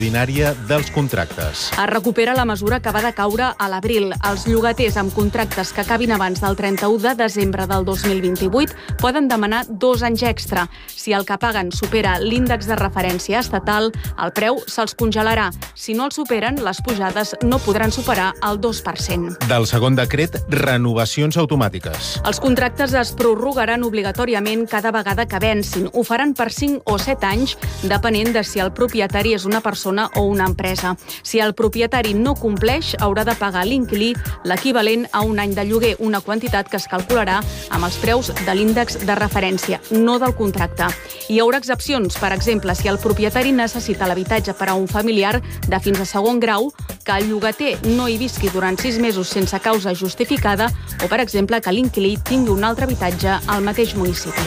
ordinària dels contractes. Es recupera la mesura que va decaure a l'abril. Els llogaters amb contractes que acabin abans del 31 de desembre del 2028 poden demanar 2 anys extra. Si el que paguen supera l'índex de referència estatal, el preu se'ls congelarà. Si no el superen, les pujades no podran superar el 2%. Del segon decret, renovacions automàtiques. Els contractes es prorrogaran obligatòriament cada vegada que vencin. Ho faran per 5 o 7 anys, depenent de si el propietari és una persona o una empresa. Si el propietari no compleix, haurà de pagar a l'inquilí l'equivalent a un any de lloguer, una quantitat que es calcularà amb els preus de l'índex de referència, no del contracte. Hi haurà excepcions, per exemple, si el propietari necessita l'habitatge per a un familiar de fins a segon grau, que el llogater no hi visqui durant 6 mesos sense causa justificada o, per exemple, que l'inquilí tingui un altre habitatge al mateix municipi.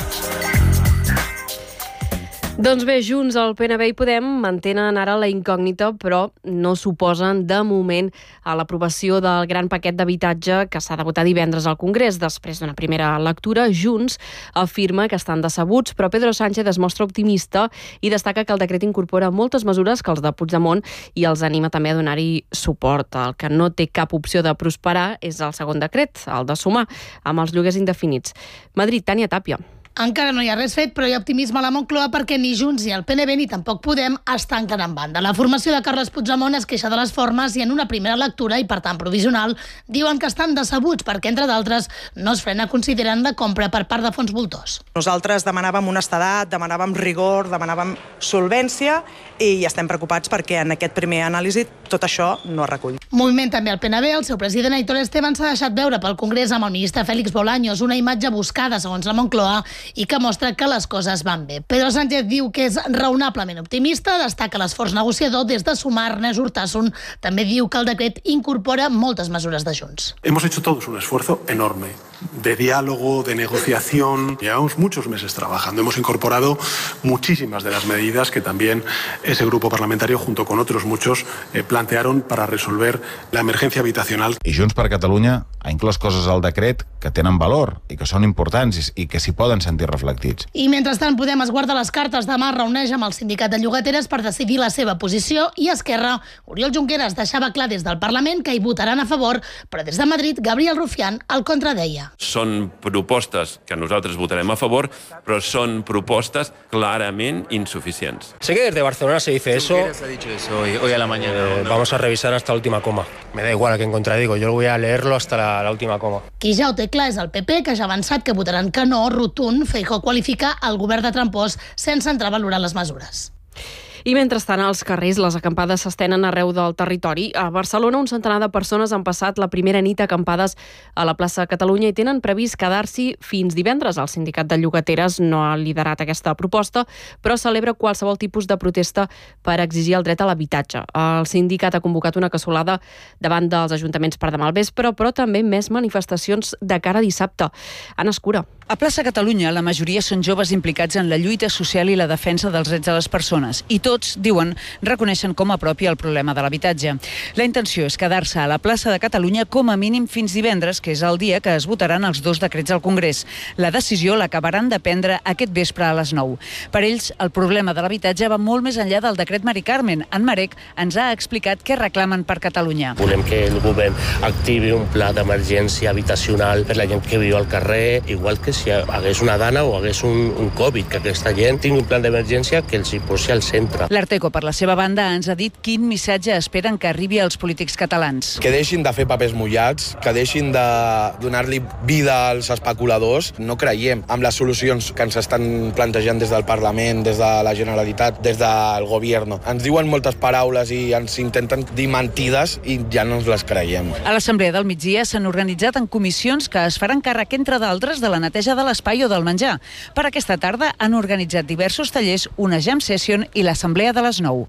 Doncs bé, Junts, el PNB i Podem mantenen ara la incògnita, però no s'oposen de moment a l'aprovació del gran paquet d'habitatge que s'ha de votar divendres al Congrés. Després d'una primera lectura, Junts afirma que estan decebuts, però Pedro Sánchez es mostra optimista i destaca que el decret incorpora moltes mesures que els de Puigdemont i els anima també a donar-hi suport. El que no té cap opció de prosperar és el segon decret, el de sumar, amb els lloguers indefinits. Madrid, Tània Tàpia. Encara no hi ha res fet, però hi ha optimisme a la Moncloa perquè ni Junts ni el PNB ni tampoc Podem es tanquen en banda. La formació de Carles Puigdemont es queixa de les formes i en una primera lectura, i per tant provisional, diuen que estan decebuts perquè, entre d'altres, no es frena considerant la compra per part de fons voltors. Nosaltres demanàvem honestedat, demanàvem rigor, demanàvem solvència i estem preocupats perquè en aquest primer anàlisi tot això no es recull. Moviment també al PNB. El seu president Aitor Esteban s'ha deixat veure pel Congrés amb el ministre Félix Bolaños, una imatge buscada, segons la Moncloa, i que mostra que les coses van bé. Pedro Sánchez diu que és raonablement optimista, destaca l'esforç negociador des de Sumar. Ernest Urtasun també diu que el decret incorpora moltes mesures de Junts. Hemos hecho todos un esfuerzo enorme de diálogo, de negociación. Llevamos muchos meses trabajando. Hemos incorporado muchísimas de las medidas que también ese grupo parlamentario, junto con otros muchos, plantearon para resolver la emergencia habitacional. I Junts per Catalunya ha inclòs coses al decret que tenen valor i que són importants i que s'hi poden sentir reflectits. I mentrestant Podem es guarda les cartes. Demà es reuneix amb el sindicat de llogateres per decidir la seva posició i Esquerra, Oriol Junqueras, deixava clar des del Parlament que hi votaran a favor, però des de Madrid Gabriel Rufián el contradeia. Són propostes que nosaltres votarem a favor, però són propostes clarament insuficients. Sé que desde Barcelona se dice eso. Ha dicho eso hoy a la mañana. Vamos a revisar hasta la última coma. Me da igual a quién contradigo, yo lo voy a leerlo hasta la última coma. Qui ja ho té clar és el PP, que ja ha avançat que votaran que no, rotund. Feijóo qualifica el govern de trampós sense entrar a valorar les mesures. I mentrestant, als carrers, les acampades s'estenen arreu del territori. A Barcelona, un centenar de persones han passat la primera nit acampades a la plaça Catalunya i tenen previst quedar-s'hi fins divendres. El sindicat de llogateres no ha liderat aquesta proposta, però celebra qualsevol tipus de protesta per exigir el dret a l'habitatge. El sindicat ha convocat una cassolada davant dels ajuntaments per demà al vespre, però també més manifestacions de cara a dissabte. Anna Escura. A Plaça Catalunya, la majoria són joves implicats en la lluita social i la defensa dels drets de les persones. I tots, diuen, reconeixen com a propi el problema de l'habitatge. La intenció és quedar-se a la plaça de Catalunya com a mínim fins divendres, que és el dia que es votaran els 2 decrets al Congrés. La decisió l'acabaran de prendre aquest vespre a les 9. Per ells, el problema de l'habitatge va molt més enllà del decret Mari Carmen. En Marek ens ha explicat què reclamen per Catalunya. Volem que el govern activi un pla d'emergència habitacional per la gent que viu al carrer, igual que si hagués una dana o hagués un Covid, que aquesta gent tingui un plan d'emergència que els hi posi al centre. L'Arteco, per la seva banda, ens ha dit quin missatge esperen que arribi als polítics catalans. Que deixin de fer papers mullats, que deixin de donar-li vida als especuladors. No creiem amb les solucions que ens estan plantejant des del Parlament, des de la Generalitat, des del Govern. Ens diuen moltes paraules i ens intenten dir mentides i ja no ens les creiem. A l'Assemblea del Migdia s'han organitzat en comissions que es faran càrrec, entre d'altres, de la neteja de l'espai o del menjar. Per aquesta tarda han organitzat diversos tallers, una jam session i l'assemblea de les 9.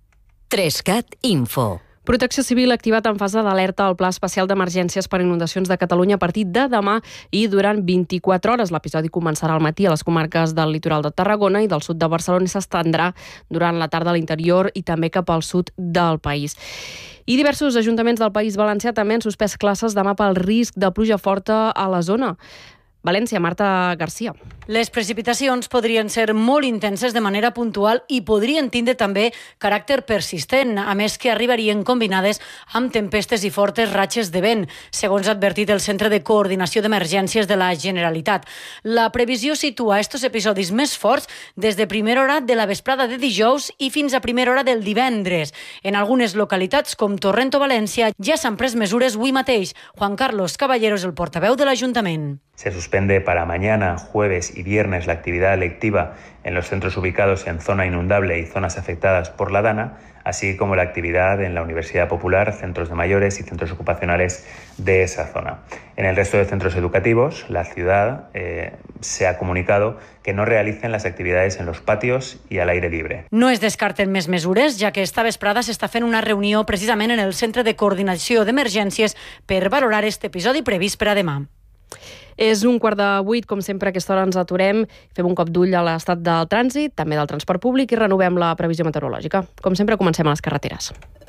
3CAT Info. Protecció Civil ha activat en fase d'alerta el Pla Especial d'Emergències per Inundacions de Catalunya a partir de demà i durant 24 hores. L'episodi començarà al matí a les comarques del litoral de Tarragona i del sud de Barcelona i s'estendrà durant la tarda a l'interior i també cap al sud del país. I diversos ajuntaments del País Valencià també han suspès classes demà pel risc de pluja forta a la zona. València, Marta Garcia. Les precipitacions podrien ser molt intenses de manera puntual i podrien tindre també caràcter persistent, a més que arribarien combinades amb tempestes i fortes ratxes de vent, segons ha advertit el Centre de Coordinació d'Emergències de la Generalitat. La previsió situa estos episodis més forts des de primera hora de la vesprada de dijous i fins a primera hora del divendres. En algunes localitats, com Torrent o València, ja s'han pres mesures avui mateix. Juan Carlos Caballero és el portaveu de l'Ajuntament. Se suspende para mañana, jueves y viernes la actividad lectiva en los centros ubicados en zona inundable y zonas afectadas por la Dana, así como la actividad en la Universidad Popular, centros de mayores y centros ocupacionales de esa zona. En el resto de centros educativos, la ciudad se ha comunicado que no realicen las actividades en los patios y al aire libre. No es descarten més mesures, ja que esta vesprada s'està fent una reunió precisament en el Centre de Coordinació d'Emergències per valorar este episodi previst per a demà. És 7:15, com sempre a aquesta hora ens aturem, fem un cop d'ull a l'estat del trànsit, també del transport públic i renovem la previsió meteorològica. Com sempre, comencem a les carreteres.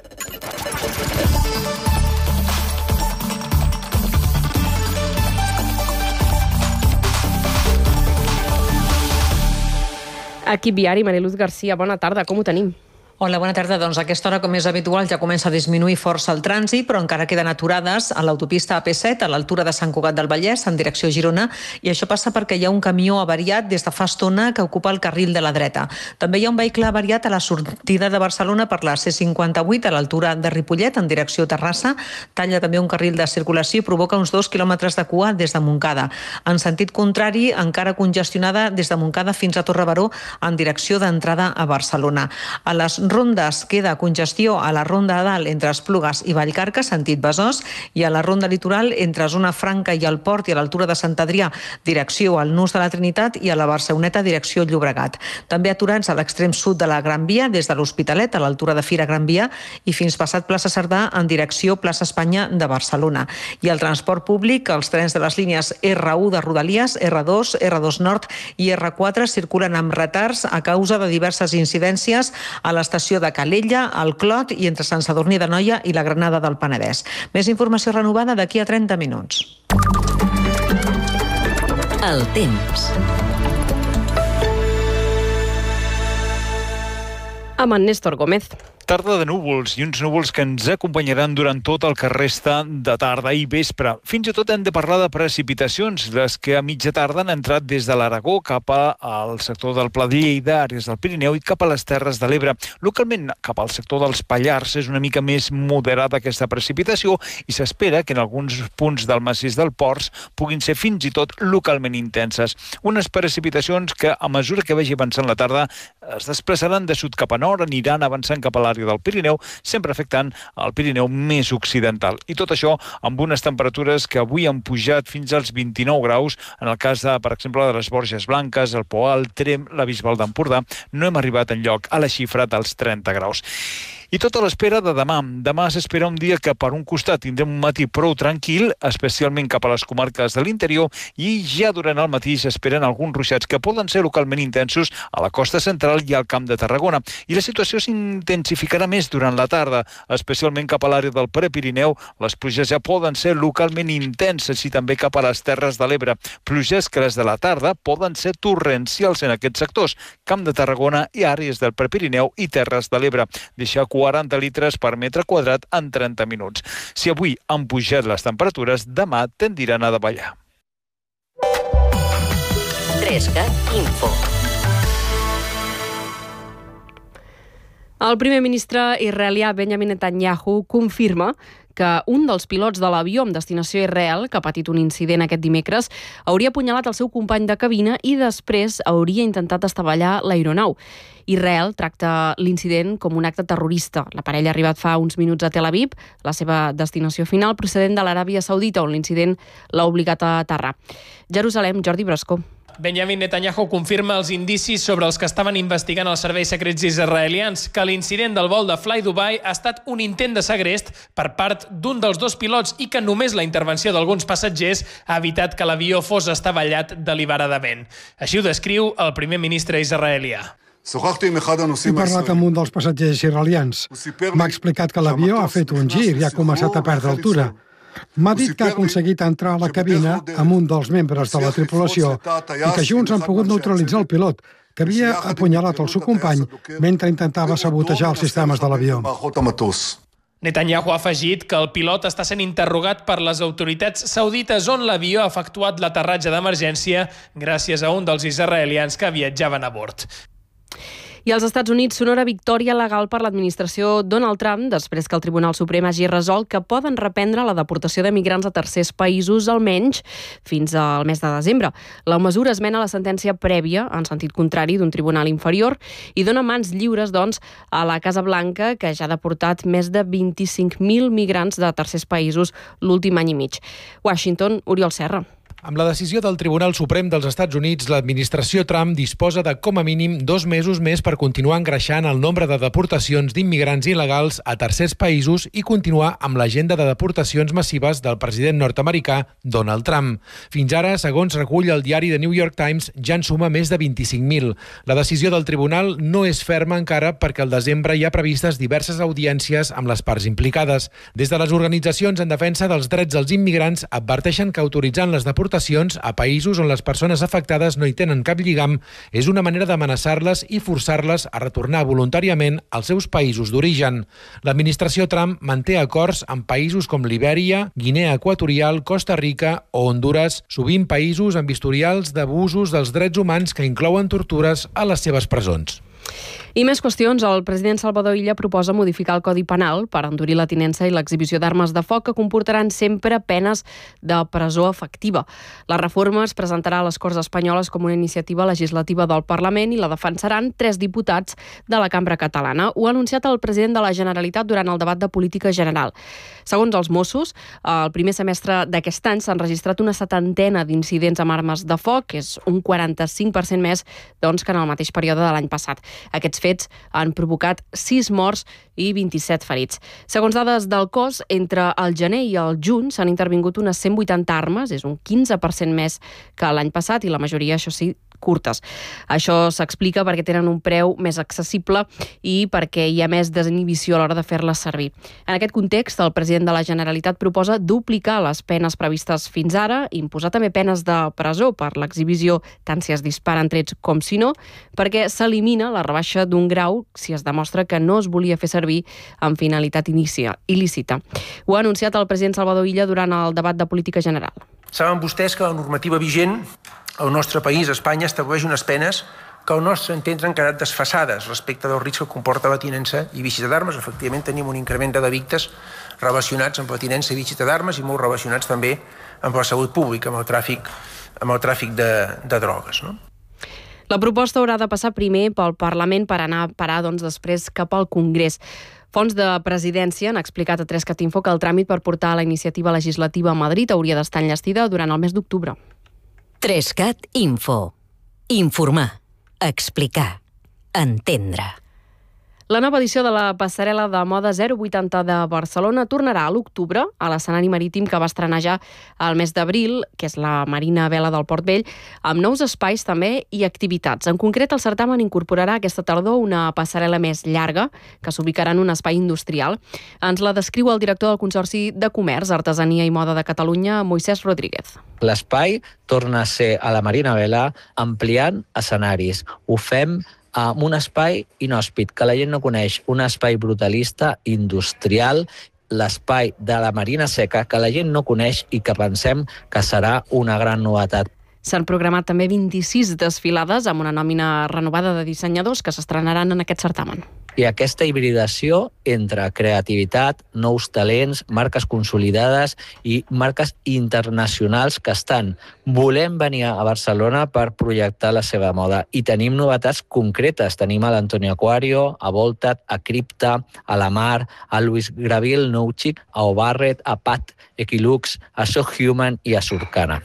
Equip viari, Mariluz Garcia, bona tarda, com ho tenim? Hola, bona tarda. Doncs a aquesta hora, com és habitual, ja comença a disminuir força el trànsit, però encara queden aturades a l'autopista AP7 a l'altura de Sant Cugat del Vallès, en direcció a Girona, i això passa perquè hi ha un camió avariat des de fa estona que ocupa el carril de la dreta. També hi ha un vehicle avariat a la sortida de Barcelona per la C58 a l'altura de Ripollet, en direcció a Terrassa. Talla també un carril de circulació i provoca uns 2 quilòmetres de cua des de Montcada. En sentit contrari, encara congestionada des de Montcada fins a Torrebaró, en direcció d'entrada a Barcelona. A les rondes queda congestió a la ronda de dalt entre Esplugues i Vallcarca, sentit Besòs, i a la ronda litoral entre Zona Franca i el Port i a l'altura de Sant Adrià, direcció al Nus de la Trinitat, i a la Barceloneta, direcció Llobregat. També aturats a l'extrem sud de la Gran Via, des de l'Hospitalet, a l'altura de Fira Gran Via, i fins passat plaça Cerdà, en direcció plaça Espanya de Barcelona. I el transport públic, els trens de les línies R1 de Rodalies, R2, R2 Nord i R4 circulen amb retards a causa de diverses incidències a l'estació de Calella, al Clot i entre Sant Sadurní d'Anoia i la Granada del Penedès. Més informació renovada d'aquí a 30 minuts. El temps. Amb en Néstor Gómez. Tarda de núvols i uns núvols que ens acompanyaran durant tot el que resta de tarda i vespre. Fins i tot hem de parlar de precipitacions, les que a mitja tarda han entrat des de l'Aragó cap al sector del Pla de Lleida, àrees del Pirineu i cap a les Terres de l'Ebre. Localment, cap al sector dels Pallars és una mica més moderada aquesta precipitació i s'espera que en alguns punts del massís del Ports puguin ser fins i tot localment intenses. Unes precipitacions que, a mesura que vagi avançant la tarda, es desplaçaran de sud cap a nord, aniran avançant cap a l'àrea del Pirineu, sempre afectant el Pirineu més occidental. I tot això amb unes temperatures que avui han pujat fins als 29 graus, en el cas, per exemple, de les Borges Blanques, el Poal, Tremp, la Bisbal d'Empordà. No hem arribat enlloc a la xifra dels 30 graus. I tot a l'espera de demà. Demà s'espera un dia que per un costat tindrem un matí prou tranquil, especialment cap a les comarques de l'interior, i ja durant el matí s'esperen alguns ruixats que poden ser localment intensos a la costa central i al Camp de Tarragona. I la situació s'intensificarà més durant la tarda, especialment cap a l'àrea del Prepirineu. Les pluges ja poden ser localment intenses i també cap a les Terres de l'Ebre. Pluges que les de la tarda poden ser torrencials en aquests sectors, Camp de Tarragona i àrees del Prepirineu i Terres de l'Ebre. Deixar 40 litres per metre quadrat en 30 minuts. Si avui han pujat les temperatures, demà tendiran a davallar. 3CAT Info. El primer ministre israelià Benjamin Netanyahu confirma que un dels pilots de l'avió amb destinació a Israel, que ha patit un incident aquest dimecres, hauria apunyalat el seu company de cabina i després hauria intentat estavellar l'aeronau. Israel tracta l'incident com un acte terrorista. La parella ha arribat fa uns minuts a Tel Aviv, la seva destinació final procedent de l'Aràbia Saudita, on l'incident l'ha obligat a aterrar. Jerusalem, Jordi Brasco. Benjamin Netanyahu confirma els indicis sobre els que estaven investigant els serveis secrets israelians, que l'incident del vol de Fly Dubai ha estat un intent de segrest per part d'un dels dos pilots i que només la intervenció d'alguns passatgers ha evitat que l'avió fos estavellat deliberadament. Així ho descriu el primer ministre israelià. He parlat amb un dels passatgers israelians. M'ha explicat que l'avió ha fet un gir i ha començat a perdre altura. M'ha dit que ha aconseguit entrar a la cabina amb un dels membres de la tripulació i que junts han pogut neutralitzar el pilot, que havia apunyalat el seu company mentre intentava sabotejar els sistemes de l'avió. Netanyahu ha afegit que el pilot està sent interrogat per les autoritats saudites on l'avió ha efectuat l'aterratge d'emergència gràcies a un dels israelians que viatjaven a bord. I als Estats Units sonora victòria legal per l'administració Donald Trump després que el Tribunal Suprem hagi resolt que poden reprendre la deportació de migrants a tercers països almenys fins al mes de desembre. La mesura esmena la sentència prèvia, en sentit contrari, d'un tribunal inferior i dona mans lliures, doncs, a la Casa Blanca, que ja ha deportat més de 25.000 migrants de tercers països l'últim any i mig. Washington, Oriol Serra. Amb la decisió del Tribunal Suprem dels Estats Units, l'administració Trump disposa de com a mínim 2 mesos més per continuar engreixant el nombre de deportacions d'immigrants il·legals a tercers països i continuar amb l'agenda de deportacions massives del president nord-americà Donald Trump. Fins ara, segons recull el diari The New York Times, ja en suma més de 25.000. La decisió del tribunal no és ferma encara perquè al desembre hi ha previstes diverses audiències amb les parts implicades. Des de les organitzacions en defensa dels drets dels immigrants adverteixen que autoritzant les deportacions a països on les persones afectades no hi tenen cap lligam és una manera d'amenaçar-les i forçar-les a retornar voluntàriament als seus països d'origen. L'administració Trump manté acords amb països com Libèria, Guinea Equatorial, Costa Rica o Honduras, sovint països amb historials d'abusos dels drets humans que inclouen tortures a les seves presons. I més qüestions. El president Salvador Illa proposa modificar el Codi Penal per endurir la tinença i l'exhibició d'armes de foc que comportaran sempre penes de presó efectiva. La reforma es presentarà a les Corts Espanyoles com una iniciativa legislativa del Parlament i la defensaran 3 diputats de la Cambra Catalana. Ho ha anunciat el president de la Generalitat durant el debat de política general. Segons els Mossos, el primer semestre d'aquest any s'han registrat una 70ena d'incidents amb armes de foc, que és un 45% més que en el mateix període de l'any passat. Aquests fets han provocat 6 morts i 27 ferits. Segons dades del cos, entre el gener i el juny s'han intervingut unes 180 armes, és un 15% més que l'any passat i la majoria, això sí, curtes. Això s'explica perquè tenen un preu més accessible i perquè hi ha més desinhibició a l'hora de fer-les servir. En aquest context, el president de la Generalitat proposa duplicar les penes previstes fins ara, imposar també penes de presó per l'exhibició, tant si es disparen trets com si no, perquè s'elimina la rebaixa d'un grau si es demostra que no es volia fer servir amb finalitat il·lícita. Ho ha anunciat el president Salvador Illa durant el debat de política general. Saben vostès que la normativa vigent al nostre país, Espanya, estableix unes penes que al nostre entendre han quedat desfasades respecte del risc que comporta la tinença i visita d'armes. Efectivament, tenim un increment de delictes relacionats amb la tinença i visita d'armes i molt relacionats també amb la salut pública, amb el tràfic de drogues, no? La proposta haurà de passar primer pel Parlament per anar a parar després cap al Congrés. Fonts de presidència han explicat a 3catinfo que el tràmit per portar la iniciativa legislativa a Madrid hauria d'estar enllestida durant el mes d'octubre. 3Cat Info. Informar, explicar, entendre. La nova edició de la passarel·la de moda 080 de Barcelona tornarà a l'octubre a l'escenari marítim que va estrenar ja al mes d'abril, que és la Marina Vela del Port Vell, amb nous espais també i activitats. En concret, el certamen incorporarà aquesta tardor una passarel·la més llarga que s'ubicarà en un espai industrial. Ens la descriu el director del Consorci de Comerç, Artesania i Moda de Catalunya, Moisès Rodríguez. L'espai torna a ser a la Marina Vela ampliant escenaris. Ho fem amb un espai inhòspit que la gent no coneix, un espai brutalista, industrial, l'espai de la Marina Seca que la gent no coneix i que pensem que serà una gran novetat. S'han programat també 26 desfilades amb una nòmina renovada de dissenyadors que s'estrenaran en aquest certamen. I aquesta hibridació entre creativitat, nous talents, marques consolidades i marques internacionals que estan volent venir a Barcelona per projectar la seva moda. I tenim novetats concretes. Tenim a l'Antonio Aquario, a Voltat, a Crypta, a La Mar, a Luis Gravil, Nouchik, a O'Barrett, a Pat, Equilux, a So Human i a Surcana.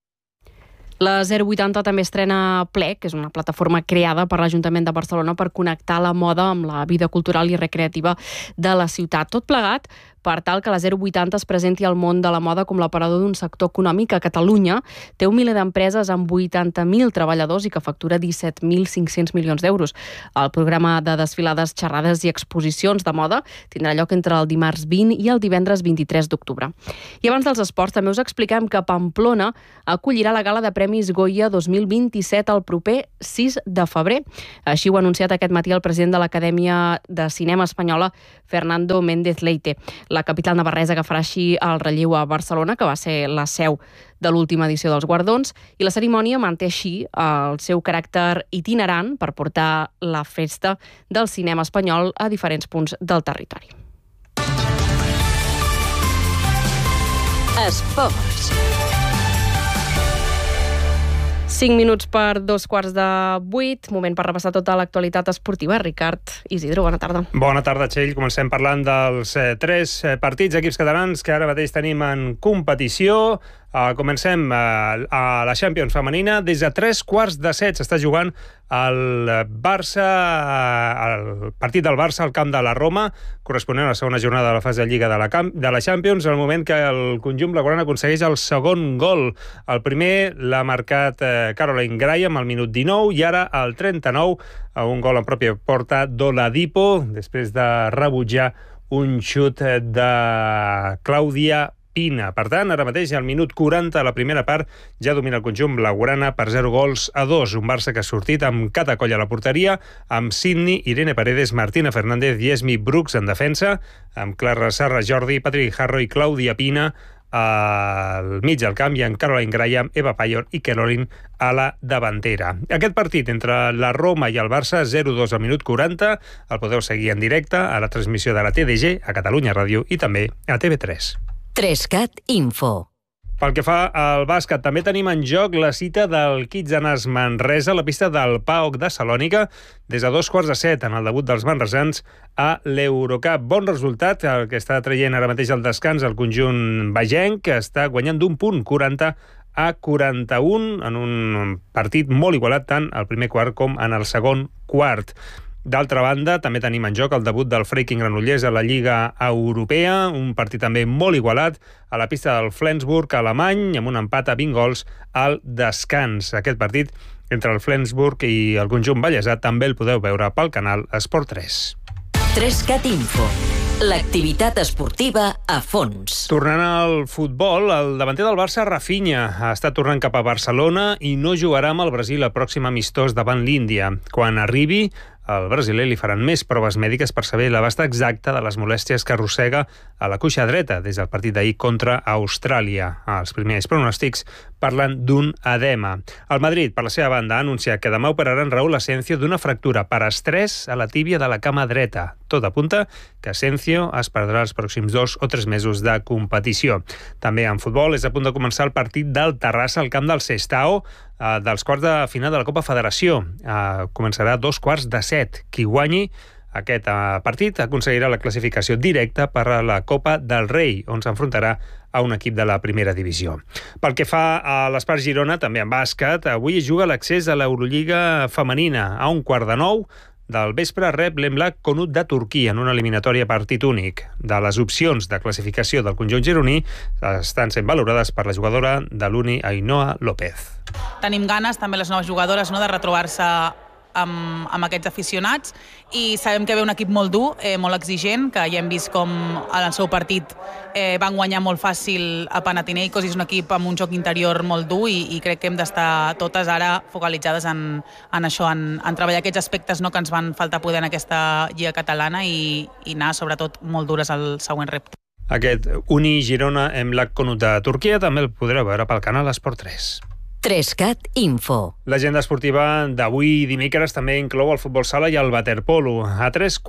La 080 també estrena Plec, que és una plataforma creada per l'Ajuntament de Barcelona per connectar la moda amb la vida cultural i recreativa de la ciutat. Tot plegat per tal que la 080 es presenti al món de la moda com l'aparador d'un sector econòmic. A Catalunya té un miler d'empreses amb 80.000 treballadors i que factura 17.500 milions d'euros. El programa de desfilades, xerrades i exposicions de moda tindrà lloc entre el dimarts 20 i el divendres 23 d'octubre. I abans dels esports també us expliquem que Pamplona acollirà la gala de Premis Goya 2027 el proper 6 de febrer. Així ho ha anunciat aquest matí el president de l'Acadèmia de Cinema Espanyola, Fernando Méndez Leite. La capital navarresa agafarà així el relleu a Barcelona, que va ser la seu de l'última edició dels guardons, i la cerimònia manté així el seu caràcter itinerant per portar la festa del cinema espanyol a diferents punts del territori. Esports. 5 minuts per 7:15, moment per repassar tota l'actualitat esportiva. Ricard Isidro, bona tarda. Bona tarda, Txell. Comencem parlant dels 3 partits equips catalans que ara mateix tenim en competició. Comencem a la Champions femenina. Des de 7:15 s'està jugant el partit del Barça al camp de la Roma, corresponent a la segona jornada de la fase de Lliga de la Champions, al moment que el conjunt blaugrana aconsegueix el segon gol. El primer l'ha marcat Caroline Graham al minut 19 i ara al 39 un gol en pròpia porta d'Oladipo, després de rebutjar un xut de Clàudia Pina. Per tant, ara mateix, al minut 40 de la primera part, ja domina el conjunt blaugrana per 0-2. Un Barça que ha sortit amb Catacoll a la porteria, amb Sidney, Irene Paredes, Martina Fernández i Esmi Brooks en defensa, amb Clara Serra Jordi, Patrick Harro i Clàudia Pina al mig del camp i en Caroline Graham, Eva Payor i Caroline a la davantera. Aquest partit entre la Roma i el Barça, 0-2 al minut 40, el podeu seguir en directe a la transmissió de la TDG, a Catalunya Ràdio i també a TV3. 3CAT Info. Pel que fa al bàsquet, també tenim en joc la cita del Kitzanas Manresa a la pista del PAOK de Salònica des de 7:15 en el debut dels manresans a l'Eurocup. Bon resultat, el que està traient ara mateix el descans el conjunt bagenc, que està guanyant d'un punt, 40-41, en un partit molt igualat tant al primer quart com en el segon quart. D'altra banda, també tenim en joc el debut del Freiking Granollers a la Lliga Europea, un partit també molt igualat a la pista del Flensburg alemany, amb un empat a 20 gols al descans. Aquest partit entre el Flensburg i el conjunt ballesà també el podeu veure pel canal Esport 3. 3CAT Info. L'activitat esportiva a fons. Tornant al futbol, el davanter del Barça, Rafinha, està tornant cap a Barcelona i no jugarà amb el Brasil al pròxim amistós davant l'Índia. Quan arribi, al brasiler li faran més proves mèdiques per saber l'abast exacte de les molèsties que arrossega a la cuixa dreta des del partit d'ahir contra Austràlia. Els primers pronòstics parlen d'un edema. El Madrid, per la seva banda, ha anunciat que demà operaran Raúl Asensio d'una fractura per estrès a la tíbia de la cama dreta. Tot apunta que Asensio es perdrà els pròxims 2 o 3 mesos de competició. També en futbol és a punt de començar el partit del Terrassa al camp del Sestao dels quarts de final de la Copa Federació. Començarà a 7:15. Qui guanyi aquest partit aconseguirà la classificació directa per a la Copa del Rei, on s'enfrontarà a un equip de la primera divisió. Pel que fa a l'Espart Girona, també en bàsquet, avui es juga l'accés a l'Eurolliga femenina. A 8:45 del vespre rep l'Emlak Konut de Turquia en una eliminatòria partit únic. De les opcions de classificació del conjunt gironí estan sent valorades per la jugadora de l'Uni, Ainhoa López. Tenim ganes, també les noves jugadores, no, de retrobar-se amb aquests aficionats, i sabem que ve un equip molt dur, molt exigent, que ja hem vist com en el seu partit van guanyar molt fàcil a Panathinaikos, i és un equip amb un joc interior molt dur, i crec que hem d'estar totes ara focalitzades en això, en treballar aquests aspectes, no, que ens van faltar poder en aquesta lliga catalana, i anar sobretot molt dures al següent repte. Aquest Uni Girona Emlak Konut de Turquia també el podreu veure pel canal Esport 3. 3CAT Info. L'agenda esportiva d'avui dimecres també inclou el futbol sala i el waterpolo. A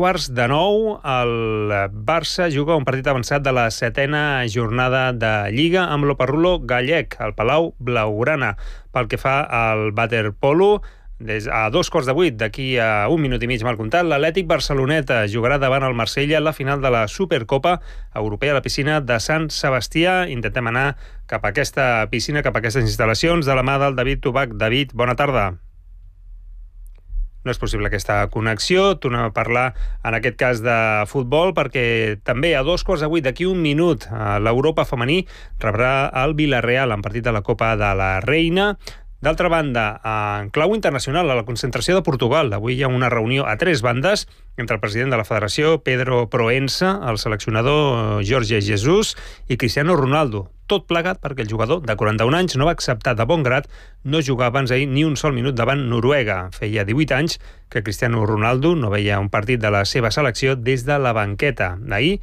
8:45 el Barça juga un partit avançat de la 7ª jornada de Lliga amb l'Oparrulo gallec, al Palau Blaugrana. Pel que fa al waterpolo, a 7:45, d'aquí a 1 minut i mig mal comptat, l'Atlètic Barceloneta jugarà davant el Marsella la final de la Supercopa Europea a la piscina de Sant Sebastià. Intentem anar cap a aquesta piscina, cap a aquestes instal·lacions, de la mà del David Tubach. David, bona tarda. no és possible aquesta connexió. Tornem a parlar, en aquest cas, de futbol, perquè també a 7:15, d'aquí un minut, l'Europa femení rebrà el Villarreal en partit de la Copa de la Reina. D'altra banda, en clau internacional, a la concentració de Portugal, avui hi ha una reunió a 3 bandes entre el president de la federació, Pedro Proença, el seleccionador Jorge Jesus i Cristiano Ronaldo. Tot plegat perquè el jugador de 41 anys no va acceptar de bon grat no jugar abans ahir ni un sol minut davant Noruega. Feia 18 anys que Cristiano Ronaldo no veia un partit de la seva selecció des de la banqueta. Ahir